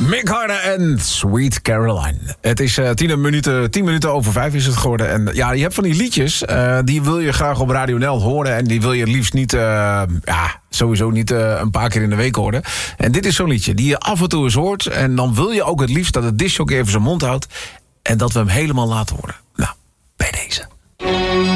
Mick Harder en Sweet Caroline. Het is 10 minuten over 5 is het geworden. En ja, je hebt van die liedjes, die wil je graag op Radio NL horen. En die wil je liefst niet, sowieso niet een paar keer in de week horen. En dit is zo'n liedje die je af en toe eens hoort. En dan wil je ook het liefst dat het discjockey even zijn mond houdt. En dat we hem helemaal laten horen. Nou,